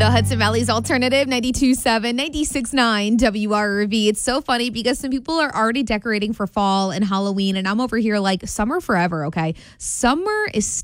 Hudson Valley's Alternative 92.7, 96.9 WRV. It's so funny because some people are already decorating for fall and Halloween, and I'm over here like summer forever, okay? Summer is